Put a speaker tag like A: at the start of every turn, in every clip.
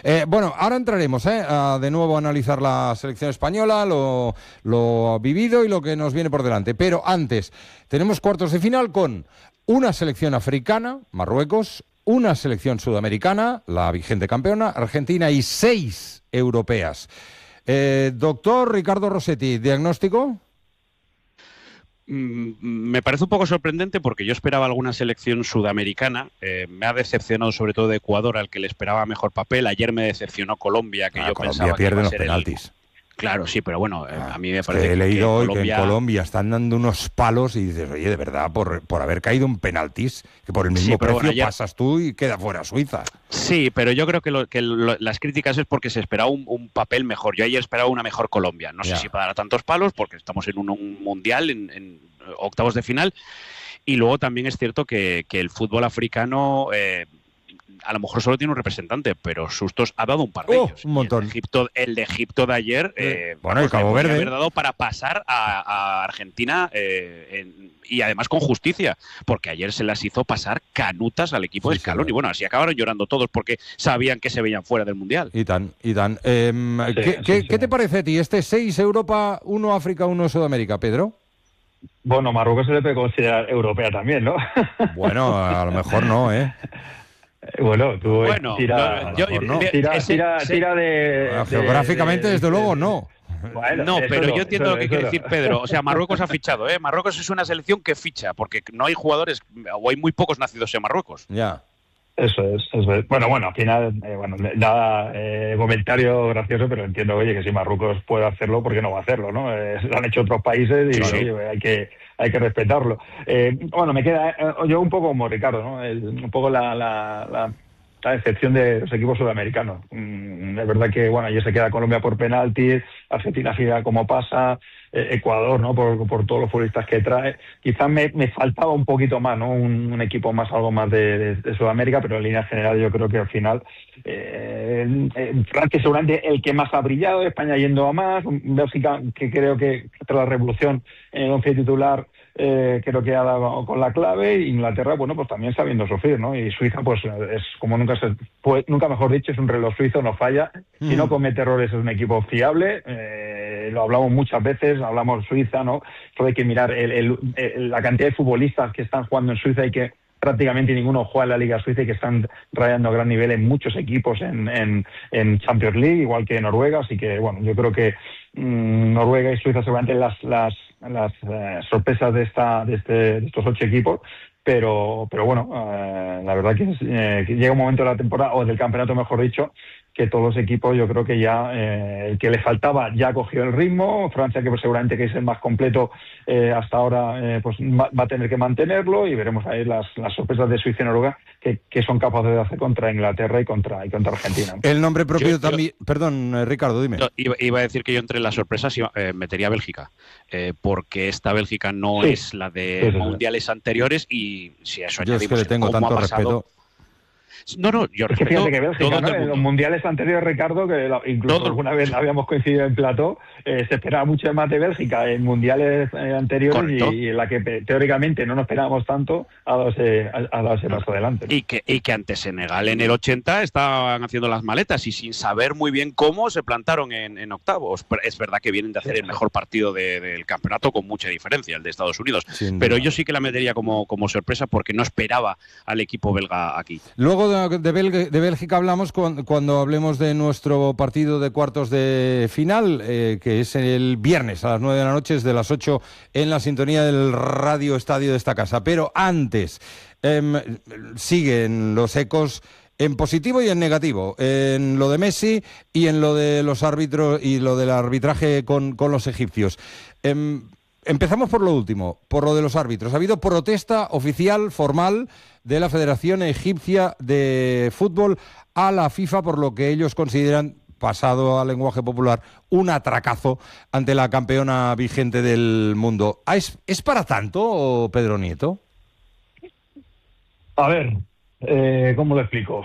A: Bueno, ahora entraremos a de nuevo a analizar la selección española, lo vivido y lo que nos viene por delante. Pero antes, tenemos cuartos de final con una selección africana, Marruecos, una selección sudamericana, la vigente campeona, Argentina, y 6 europeas. Doctor Ricardo Rossetti, ¿diagnóstico?
B: Me parece un poco sorprendente porque yo esperaba alguna selección sudamericana. Me ha decepcionado sobre todo de Ecuador, al que le esperaba mejor papel. Ayer me decepcionó Colombia, que yo
A: Colombia
B: pensaba que
A: pierde
B: iba a
A: los
B: ser
A: penaltis.
B: Claro, sí, pero bueno, a mí me parece
A: que he leído hoy
B: Colombia...
A: que en Colombia están dando unos palos y dices, oye, de verdad, por haber caído en penaltis, que por el mismo precio
B: bueno, ayer...
A: pasas tú y queda fuera Suiza.
B: Sí, pero yo creo que las críticas es porque se esperaba un papel mejor. Yo ayer esperaba una mejor Colombia. No sé si para dar tantos palos, porque estamos en un mundial, en octavos de final. Y luego también es cierto que el fútbol africano... a lo mejor solo tiene un representante, pero sustos ha dado un par de ellos.
A: Un montón.
B: El de Egipto de ayer,
A: bueno, y Cabo Verde
B: haber dado para pasar a Argentina y además con justicia, porque ayer se las hizo pasar canutas al equipo de Scaloni. Y bueno, así acabaron llorando todos porque sabían que se veían fuera del Mundial.
A: Y tan. ¿Qué te parece a ti? Este 6 Europa, 1 África, 1 Sudamérica, Pedro?
C: Bueno, Marruecos se le puede considerar europea también, ¿no?
A: Bueno, a lo mejor no, ¿eh?
C: Bueno, tú
A: tira
C: de...
A: Geográficamente, desde luego, no.
B: Bueno, no, pero yo entiendo lo que quiere decir Pedro. O sea, Marruecos ha fichado, ¿eh? Marruecos es una selección que ficha, porque no hay jugadores, o hay muy pocos nacidos en Marruecos.
A: Ya.
C: Eso es. Bueno, al final, nada, comentario gracioso, pero entiendo, oye, que si Marruecos puede hacerlo, ¿por qué no va a hacerlo, no? Lo han hecho otros países y oye, hay que respetarlo. Bueno, me queda yo un poco como Ricardo, ¿no? Un poco la excepción de los equipos sudamericanos. Es verdad que, bueno, ayer se queda Colombia por penaltis, Argentina fija como pasa, Ecuador, ¿no? Por todos los futbolistas que trae. Quizás me faltaba un poquito más, ¿no? Un equipo más, algo más de Sudamérica, pero en línea general yo creo que al final Francia seguramente el que más ha brillado, España yendo a más, Bélgica, que creo que tras la revolución en el once titular, creo que ha dado con la clave. Inglaterra, bueno, pues también sabiendo sufrir, ¿no? Y Suiza, pues es como nunca mejor dicho, es un reloj suizo, no falla. Si no comete errores, es un equipo fiable. Lo hablamos muchas veces, hablamos Suiza, ¿no? Solo hay que mirar la cantidad de futbolistas que están jugando en Suiza y que prácticamente ninguno juega en la Liga Suiza y que están rayando a gran nivel en muchos equipos en Champions League, igual que Noruega. Así que, bueno, yo creo que Noruega y Suiza seguramente las sorpresas de estos 8 equipos, pero bueno, la verdad que llega un momento de la temporada, o del campeonato mejor dicho, que todos los equipos, yo creo que ya el que le faltaba ya cogió el ritmo. Francia, que pues seguramente que es el más completo hasta ahora, pues va a tener que mantenerlo, y veremos ahí las sorpresas de Suiza y Noruega que son capaces de hacer contra Inglaterra y contra Argentina.
A: El nombre propio también... Perdón, Ricardo, dime.
B: Iba a decir que yo entre las sorpresas metería a Bélgica, porque esta Bélgica no es la de mundiales anteriores, y si eso
A: yo es que le tengo tanto respeto.
B: No, yo respeto.
C: Fíjate que Bélgica, ¿no? En los mundiales anteriores, Ricardo, que incluso alguna vez habíamos coincidido en plató, se esperaba mucho más de Bélgica en mundiales anteriores, y en la que teóricamente no nos esperábamos tanto, ha dado ese paso adelante.
B: Y que ante Senegal en el 80 estaban haciendo las maletas y sin saber muy bien cómo se plantaron en octavos. Es verdad que vienen de hacer el mejor partido del campeonato con mucha diferencia, el de Estados Unidos. Pero yo sí que la metería como sorpresa, porque no esperaba al equipo belga aquí.
A: Luego de Bélgica hablamos cuando hablemos de nuestro partido de cuartos de final, que es el viernes a las 9 de la noche, es de las 8 en la sintonía del Radio Estadio de esta casa. Pero antes, siguen los ecos en positivo y en negativo, en lo de Messi y en lo de los árbitros y lo del arbitraje con los egipcios. Empezamos por lo último, por lo de los árbitros. Ha habido protesta oficial, formal, de la Federación Egipcia de Fútbol a la FIFA por lo que ellos consideran, pasado al lenguaje popular, un atracazo ante la campeona vigente del mundo. ¿Es para tanto, Pedro Nieto?
C: A ver, ¿cómo lo explico?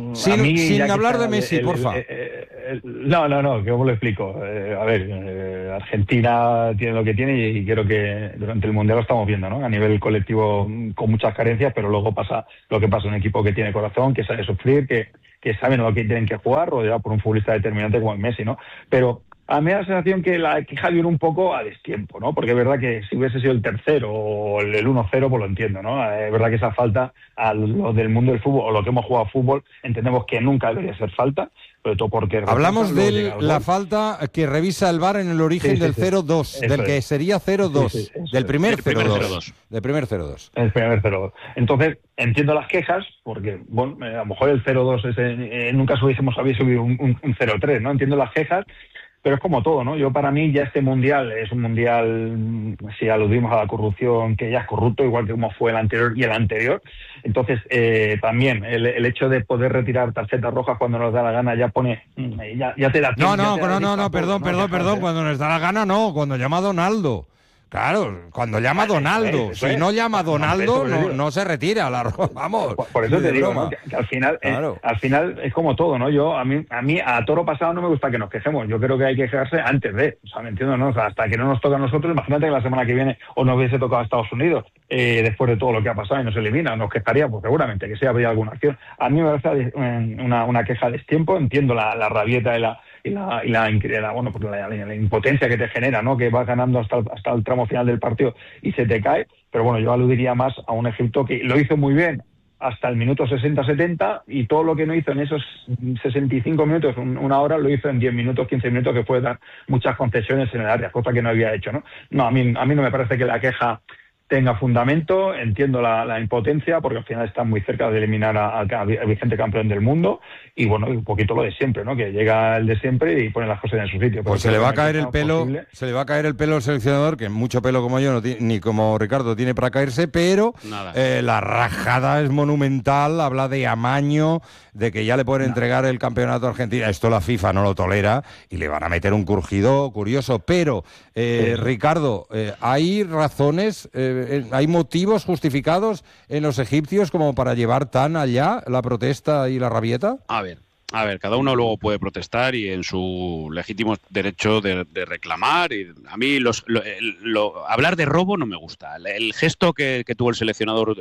A: Sin hablar de Messi, porfa.
C: No, ¿cómo lo explico? A ver, Argentina tiene lo que tiene y creo que durante el Mundial lo estamos viendo, ¿no? A nivel colectivo con muchas carencias, pero luego pasa lo que pasa, un equipo que tiene corazón, que sabe sufrir, que saben lo que tienen que jugar, rodeado por un futbolista determinante como el Messi, ¿no? Pero a mí me da la sensación que la queja viene un poco a destiempo, ¿no? Porque es verdad que si hubiese sido el tercero o el 1-0, pues lo entiendo, ¿no? Es verdad que esa falta a los del mundo del fútbol o los que hemos jugado fútbol entendemos que nunca debería ser falta, sobre todo porque...
A: Hablamos de la falta que revisa el VAR en el origen del 0-2, del que sería 0-2, del primer 0-2. Del primer 0-2.
C: El primer 0-2. Entonces, entiendo las quejas, porque, bueno, a lo mejor el 0-2 nunca hubiésemos subido un 0-3, ¿no? Entiendo las quejas, pero es como todo, ¿no? Yo, para mí, ya este Mundial es un Mundial, si aludimos a la corrupción, que ya es corrupto, igual que como fue el anterior y el anterior. Entonces, también, el hecho de poder retirar tarjetas rojas cuando nos da la gana ya pone... ya te da...
A: Perdón, cuando nos da la gana no, cuando llama a Donaldo. Claro, cuando llama a Donaldo. Si no llama a Donaldo, no se retira. Vamos.
C: Por eso te digo, ¿no? que al final,
A: claro.
C: Al final es como todo, ¿no? Yo a mí a toro pasado no me gusta que nos quejemos. Yo creo que hay que quejarse antes de, o sea, ¿me entiendo? ¿No? O sea, hasta que no nos toca a nosotros, imagínate que la semana que viene o nos hubiese tocado a Estados Unidos, después de todo lo que ha pasado y nos elimina, nos quejaríamos seguramente que sí habría alguna acción. A mí me parece una queja a destiempo. Entiendo la rabieta y la impotencia que te genera, ¿no? Que vas ganando hasta el tramo final del partido y se te cae, pero bueno, yo aludiría más a un Egipto que lo hizo muy bien hasta el minuto 60-70 y todo lo que no hizo en esos 65 minutos, una hora, lo hizo en 10 minutos, 15 minutos, que fue dar muchas concesiones en el área, cosa que no había hecho, ¿no? No, a mí no me parece que la queja tenga fundamento. Entiendo la impotencia, porque al final está muy cerca de eliminar al vigente campeón del mundo, y bueno, un poquito lo de siempre, ¿no? Que llega el de siempre y pone las cosas en su sitio.
A: Pues se le va a caer el pelo, al seleccionador, que mucho pelo como yo, ni como Ricardo tiene para caerse, pero la rajada es monumental, habla de amaño, de que ya le pueden entregar el campeonato a Argentina. Esto la FIFA no lo tolera y le van a meter un curgido curioso, pero Ricardo, ¿hay razones, hay motivos justificados en los egipcios como para llevar tan allá la protesta y la rabieta?
B: A ver, cada uno luego puede protestar y en su legítimo derecho de reclamar. Y a mí hablar de robo no me gusta. El gesto que tuvo el seleccionador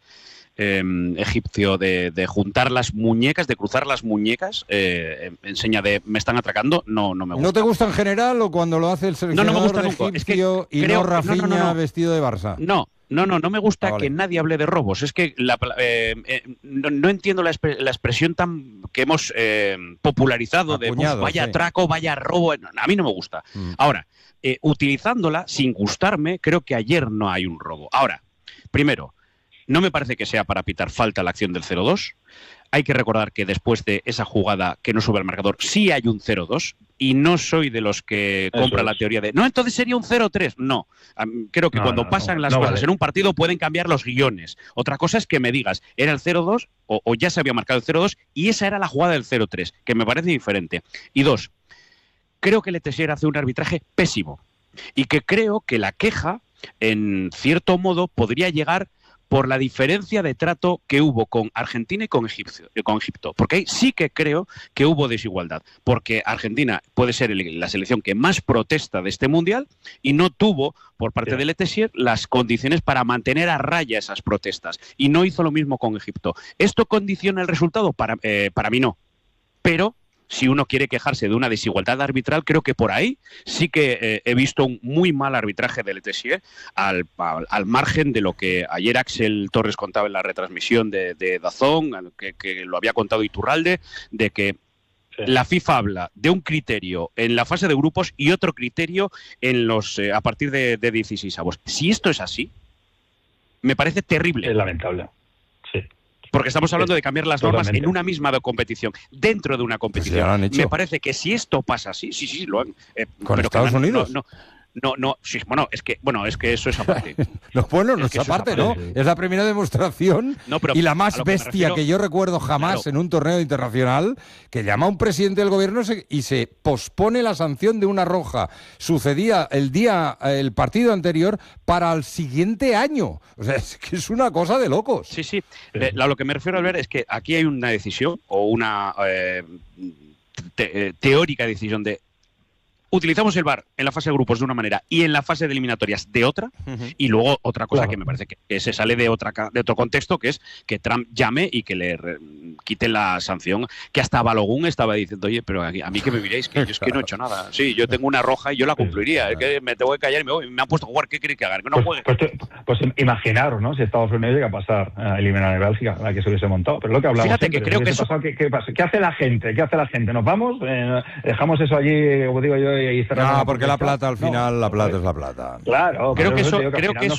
B: egipcio de juntar las muñecas, de cruzar las muñecas, enseña de me están atracando, no me gusta.
A: ¿No te gusta en general o cuando lo hace el seleccionador
B: no me gusta
A: egipcio
B: nunca.
A: y no Rafinha vestido de Barça?
B: No me gusta que nadie hable de robos. Es que no entiendo la expresión que hemos popularizado de vaya atraco, vaya robo. A mí no me gusta. Ahora, utilizándola sin gustarme, creo que ayer no hay un robo. Ahora, primero, no me parece que sea para pitar falta la acción del 0-2. Hay que recordar que después de esa jugada que no sube al marcador, sí hay un 0-2, y no soy de los que compra la teoría de no, entonces sería un 0-3. No, creo que cuando pasan las cosas en un partido pueden cambiar los guiones. Otra cosa es que me digas, era el 0-2 o ya se había marcado el 0-2 y esa era la jugada del 0-3, que me parece diferente. Y dos, creo que Letessier hace un arbitraje pésimo y que creo que la queja, en cierto modo, podría llegar por la diferencia de trato que hubo con Argentina y con Egipto. Porque ahí sí que creo que hubo desigualdad. Porque Argentina puede ser la selección que más protesta de este Mundial y no tuvo, por parte de Letessier, las condiciones para mantener a raya esas protestas. Y no hizo lo mismo con Egipto. ¿Esto condiciona el resultado? Para mí no. Pero si uno quiere quejarse de una desigualdad arbitral, creo que por ahí sí que he visto un muy mal arbitraje de Letessier, al margen de lo que ayer Axel Torres contaba en la retransmisión de DAZN, que lo había contado Iturralde, de que la FIFA habla de un criterio en la fase de grupos y otro criterio en a partir de 16avos. Si esto es así, me parece terrible.
C: Es lamentable, sí.
B: Porque estamos hablando de cambiar las normas en una misma competición, dentro de una competición. Me parece que si esto pasa así, sí, lo han...
A: ¿Con pero Estados Unidos?
B: Sí, es que eso es aparte.
A: No es aparte, ¿no? Sí. Es la primera demostración y la más bestia que yo recuerdo jamás en un torneo internacional, que llama a un presidente del gobierno y se pospone la sanción de una roja. Sucedía el partido anterior para el siguiente año. O sea, es que es una cosa de locos.
B: Sí. A lo que me refiero, Albert, es que aquí hay una decisión o una teórica decisión de utilizamos el VAR en la fase de grupos de una manera y en la fase de eliminatorias de otra, y luego otra cosa que me parece que se sale de otro contexto, que es que Trump llame y que le quiten la sanción, que hasta Balogun estaba diciendo, oye, pero a mí que me miréis, que yo es que no he hecho nada. Sí, yo tengo una roja y yo la cumpliría, es que me tengo que callar y me voy. Me han puesto a jugar, ¿qué queréis que haga? Que no juegue.
C: Pues imaginaros, ¿no? Si Estados Unidos llega a pasar a eliminar a Bélgica, a la que se hubiese montado. Pero lo que hablamos
B: Fíjate
C: siempre,
B: que creo que eso...
C: ¿Qué pasa? ¿Qué hace la gente? ¿Nos vamos? ¿Dejamos eso allí, como digo yo, y cerramos?
A: No, porque la plata al final, la plata es la plata.
C: Claro.
B: Creo que eso...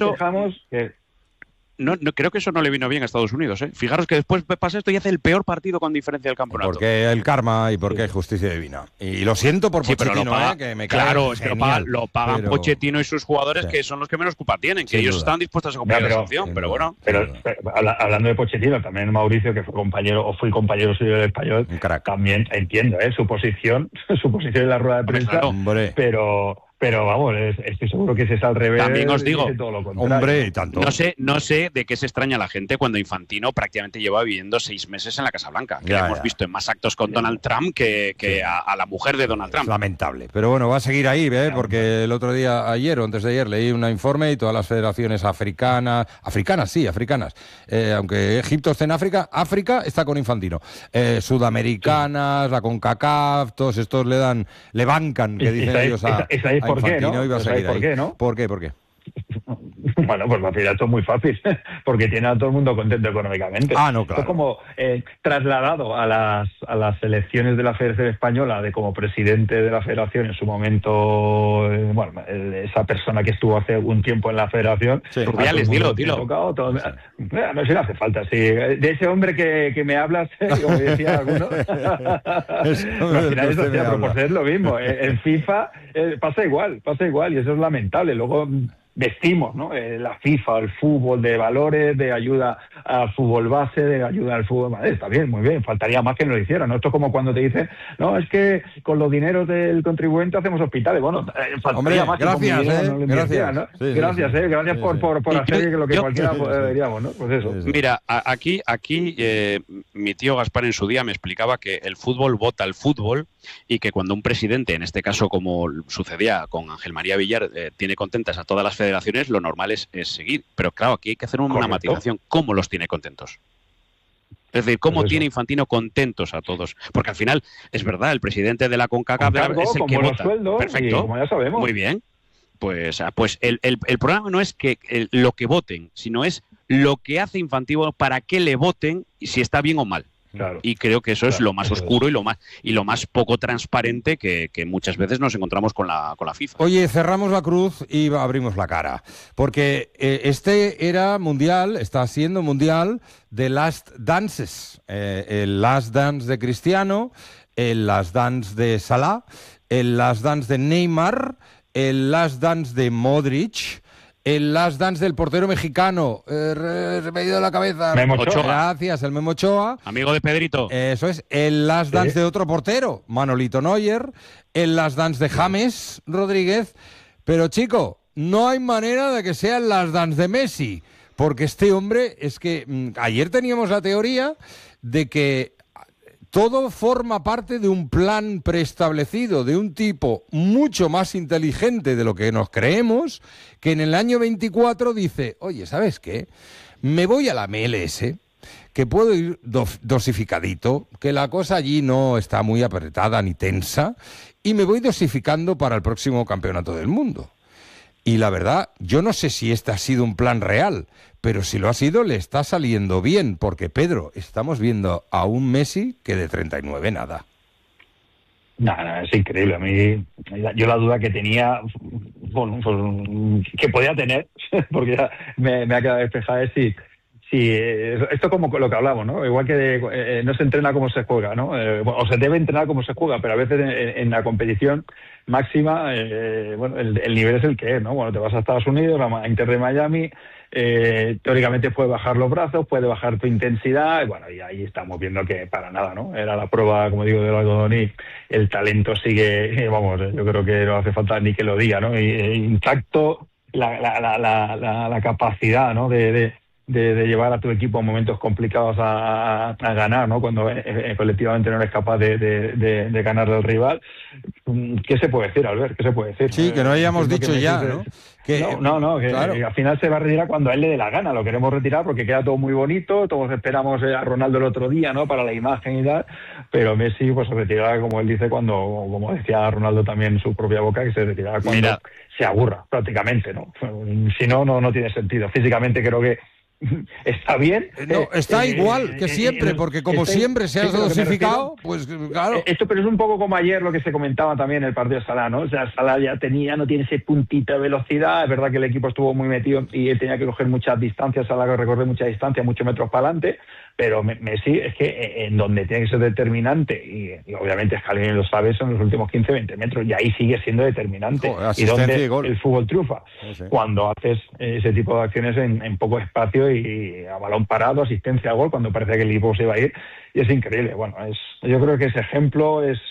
C: No,
B: creo que eso no le vino bien a Estados Unidos, ¿eh? Fijaros que después pasa esto y hace el peor partido con diferencia del campeonato.
A: Porque el karma y porque hay justicia divina. Y lo siento por Pochettino, que me cae genial,
B: lo pagan Pochettino y sus jugadores, que son los que menos culpa tienen, que ellos están dispuestos a cumplir la sanción, pero bueno.
C: Pero hablando de Pochettino, también Mauricio, que fui compañero suyo del Español, también entiendo su posición en la rueda de prensa, pero vamos, estoy seguro que ese es al revés.
B: También os digo,
A: hombre, tanto.
B: No sé de qué se extraña la gente cuando Infantino prácticamente lleva viviendo 6 meses en la Casa Blanca, que hemos visto en más actos con Donald Trump que a la mujer de Donald Trump.
A: Es lamentable. Pero bueno, va a seguir ahí, porque el otro día, antes de ayer, leí un informe y todas las federaciones africanas, aunque Egipto esté en África está con Infantino. Sudamericanas, la CONCACAF, todos estos le bancan, que dicen ellos a
C: ¿por qué, no?
A: Iba a seguir
C: ¿Por qué, no?
A: ¿Por qué?
C: Bueno, pues al final esto es muy fácil, porque tiene a todo el mundo contento económicamente.
A: No, claro.
C: Esto es como trasladado a las elecciones de la Federación Española, de como presidente de la Federación en su momento, esa persona que estuvo hace un tiempo en la Federación.
B: Sí. Rubiales, dilo.
C: No sé, no hace falta, sí. De ese hombre que me hablas, como decía alguno. Al final eso, por ser lo mismo. En FIFA pasa igual, y eso es lamentable. Luego vestimos, ¿no? La FIFA, el fútbol de valores, de ayuda al fútbol base, de ayuda al fútbol. Está bien, muy bien, faltaría más que no lo hicieran, ¿no? Esto es como cuando te dicen, no, es que con los dineros del contribuyente hacemos hospitales. Bueno, faltaría más
A: gracias,
C: que con dinero no lo invirtieran, ¿no?
A: Sí,
C: gracias por hacer lo que cualquiera deberíamos, ¿no? Pues eso.
B: Mira, aquí mi tío Gaspar en su día me explicaba que el fútbol vota al fútbol y que cuando un presidente, en este caso como sucedía con Ángel María Villar, tiene contentas a todas las federaciones, lo normal es seguir. Pero claro, aquí hay que hacer una matización. ¿Cómo los tiene contentos? Es decir, ¿cómo tiene Infantino contentos a todos? Porque al final, es verdad, el presidente de la CONCACAF es el que vota.
C: Sueldos, perfecto, como ya sabemos.
B: Muy bien. Pues el problema no es que lo que voten, sino es lo que hace Infantino para que le voten y si está bien o mal.
C: Claro.
B: Y creo que eso es lo más oscuro y lo más poco transparente que muchas veces nos encontramos con la FIFA.
A: Oye, cerramos la cruz y abrimos la cara, porque este era mundial, está siendo mundial de Last Dances, el Last Dance de Cristiano, el Last Dance de Salah, el Last Dance de Neymar, el Last Dance de Modric, el Last Dance del portero mexicano, se me ha ido de la cabeza.
C: Memo Ochoa.
A: Gracias, el Memo Ochoa.
B: Amigo de Pedrito.
A: Eso es, el Last Dance de otro portero, Manolito Neuer, el Last Dance de James Rodríguez. Pero chico, no hay manera de que sea el Last Dance de Messi, porque este hombre, es que ayer teníamos la teoría de que todo forma parte de un plan preestablecido, de un tipo mucho más inteligente de lo que nos creemos, que en el año 24 dice, oye, ¿sabes qué? Me voy a la MLS, que puedo ir dosificadito, que la cosa allí no está muy apretada ni tensa, y me voy dosificando para el próximo campeonato del mundo. Y la verdad, yo no sé si este ha sido un plan real, pero si lo ha sido, le está saliendo bien, porque, Pedro, estamos viendo a un Messi que de 39 nada.
C: No, es increíble. A mí, yo la duda que tenía, bueno, pues, que podía tener, porque ya me ha quedado despejada, es si esto como lo que hablamos, ¿no? Igual que no se entrena como se juega, ¿no? O se debe entrenar como se juega, pero a veces en la competición máxima, bueno, el nivel es el que es, ¿no? Bueno, te vas a Estados Unidos, a Inter de Miami, teóricamente puedes bajar los brazos, puedes bajar tu intensidad, y bueno, y ahí estamos viendo que para nada, ¿no? Era la prueba, como digo, del algodón y el talento sigue, vamos, yo creo que no hace falta ni que lo diga, ¿no? Intacto la capacidad, ¿no? De de llevar a tu equipo en momentos complicados a ganar, ¿no? Cuando colectivamente no eres capaz de ganarle al rival. ¿Qué se puede decir, Albert? ¿Qué se puede decir?
A: Sí, que no hayamos dicho ya, ¿no?
C: Que
A: claro.
C: Al final se va a retirar cuando a él le dé la gana. Lo queremos retirar porque queda todo muy bonito, todos esperamos a Ronaldo el otro día, ¿no? Para la imagen y tal, pero Messi pues se retirará, como él dice, cuando, como decía Ronaldo también en su propia boca, que se retirará cuando se aburra, prácticamente, ¿no? Si no tiene sentido. Físicamente creo que está bien.
A: No, está igual que siempre, porque como siempre se ha dosificado, pues claro.
C: Esto, pero es un poco como ayer lo que se comentaba también en el partido de Salah, ¿no? O sea, Salah ya no tiene ese puntito de velocidad. Es verdad que el equipo estuvo muy metido y él tenía que coger muchas distancias, Salah recorrer mucha distancia, muchos metros para adelante, pero Messi es que en donde tiene que ser determinante, y obviamente Scaloni lo sabe, son los últimos 15-20 metros, y ahí sigue siendo determinante. Y donde el fútbol triunfa, cuando haces ese tipo de acciones en poco espacio y a balón parado, asistencia a gol, cuando parecía que el equipo se iba a ir, y es increíble. Bueno, yo creo que ese ejemplo es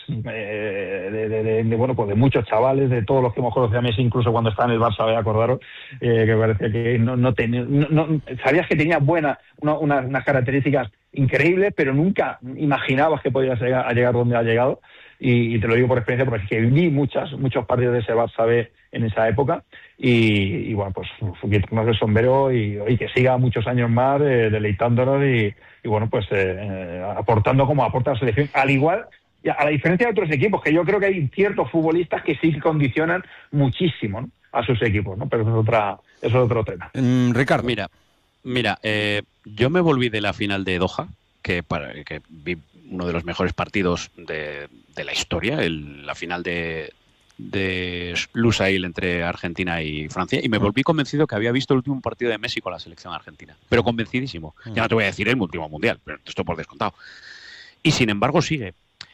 C: de muchos chavales, de todos los que hemos conocido a Messi, incluso cuando estaba en el Barça, acordaros, que parecía que no tenía, sabías que tenía unas características increíbles, pero nunca imaginabas que podía llegar donde ha llegado. Y te lo digo por experiencia, porque es que vi muchos partidos de ese Barça B en esa época, y bueno, pues quitarnos el sombrero y que siga muchos años más deleitándonos y bueno, pues aportando como aporta la selección, al igual, a la diferencia de otros equipos, que yo creo que hay ciertos futbolistas que sí condicionan muchísimo, ¿no?, a sus equipos, ¿no? Pero eso es otro tema.
A: Ricardo.
B: Mira, yo me volví de la final de Doha, que vi uno de los mejores partidos de la historia, la final de Lusail entre Argentina y Francia, y me volví convencido que había visto el último partido de Messi con la selección argentina, pero convencidísimo. Ya no te voy a decir el último mundial, pero esto por descontado. Y sin embargo sigue.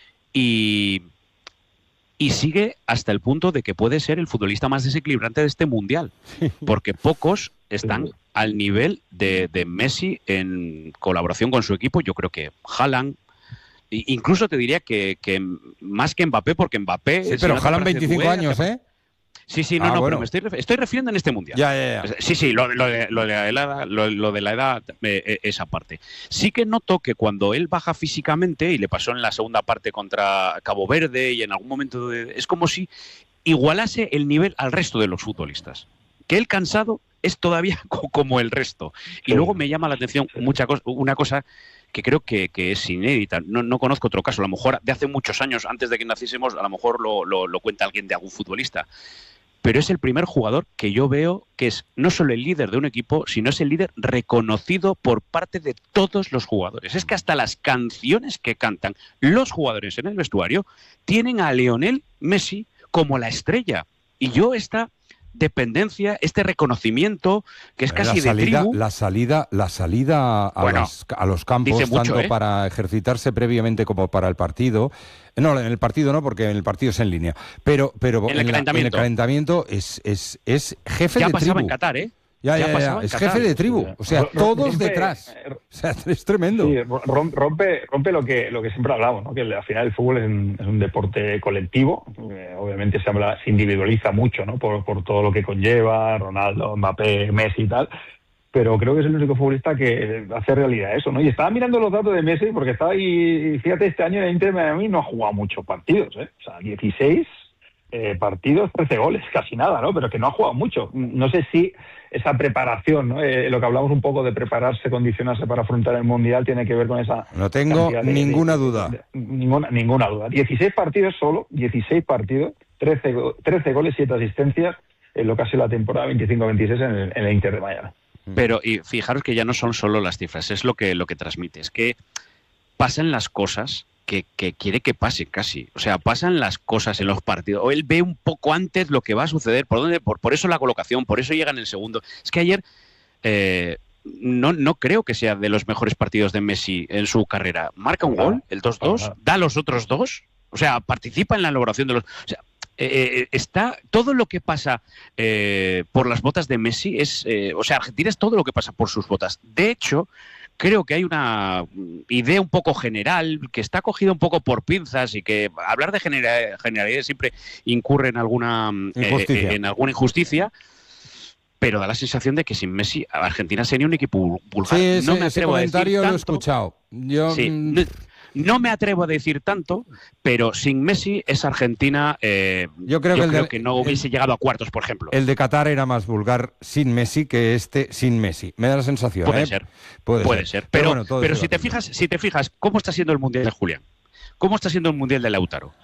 B: Y sigue hasta el punto de que puede ser el futbolista más desequilibrante de este mundial, porque pocos están al nivel de Messi en colaboración con su equipo. Yo creo que Haaland, incluso te diría que más que Mbappé, porque Mbappé...
A: Sí, pero Haaland 25 años, ¿eh?
B: Sí, bueno. Pero me estoy refiriendo en este mundial.
A: Ya.
B: Sí, lo de la edad, esa parte. Sí que noto que cuando él baja físicamente, y le pasó en la segunda parte contra Cabo Verde, y en algún momento es como si igualase el nivel al resto de los futbolistas. Que él cansado es todavía como el resto. Y luego me llama la atención una cosa que creo que es inédita. No conozco otro caso. A lo mejor de hace muchos años, antes de que naciésemos, a lo mejor lo cuenta alguien de algún futbolista. Pero es el primer jugador que yo veo que es no solo el líder de un equipo, sino es el líder reconocido por parte de todos los jugadores. Es que hasta las canciones que cantan los jugadores en el vestuario tienen a Lionel Messi como la estrella. Y yo esta dependencia, este reconocimiento, que es casi de tribu...
A: La salida a los campos, mucho, tanto para ejercitarse previamente como para el partido. No, en el partido no, porque en el partido es en línea. Pero en el calentamiento es jefe
B: ya
A: de tribu.
B: Ya pasaba en Qatar, ¿eh?
A: Ya. Es jefe de tribu. O sea, todos detrás. O sea, es tremendo.
C: Sí, rompe lo que siempre hablamos, ¿no? Que al final el fútbol es un deporte colectivo. Obviamente se individualiza mucho, ¿no? Por todo lo que conlleva, Ronaldo, Mbappé, Messi y tal. Pero creo que es el único futbolista que hace realidad eso, ¿no? Y estaba mirando los datos de Messi, porque estaba ahí, fíjate, este año en el Inter de Miami no ha jugado muchos partidos, ¿eh? O sea, 16 partidos, 13 goles, casi nada, ¿no? Pero que no ha jugado mucho. No sé si esa preparación, ¿no? Lo que hablamos un poco de prepararse, condicionarse para afrontar el Mundial, tiene que ver con esa...
A: No tengo ninguna duda.
C: Ninguna duda. 16 partidos solo, 16 partidos, 13 goles, 7 asistencias, en lo que ha sido la temporada 25-26 en el Inter de Miami.
B: Pero y fijaros que ya no son solo las cifras, es lo que transmite, es que pasan las cosas que quiere que pase casi. O sea, pasan las cosas en los partidos. O él ve un poco antes lo que va a suceder, por eso la colocación, por eso llega en el segundo. Es que ayer no creo que sea de los mejores partidos de Messi en su carrera. Marca un gol, el 2-2, da los otros dos, o sea, participa en la elaboración de los... O sea, está todo lo que pasa por las botas de Messi o sea, Argentina es todo lo que pasa por sus botas. De hecho, creo que hay una idea un poco general que está cogida un poco por pinzas y que hablar de generalidad siempre incurre en alguna injusticia. pero da la sensación de que sin Messi Argentina sería un equipo vulgar.
A: Sí,
B: no me
A: ese
B: atrevo a decir
A: comentario lo he
B: tanto.
A: escuchado. Yo,
B: Sí, no me atrevo a decir tanto, pero sin Messi esa Argentina
A: yo creo
B: que no hubiese llegado a cuartos, por ejemplo.
A: El de Qatar era más vulgar sin Messi que este sin Messi. Me da la sensación.
B: Puede ser. Puede ser. Pero,
A: bueno,
B: pero si te fijas, ¿cómo está siendo el Mundial de Julián? ¿Cómo está siendo el Mundial de Lautaro?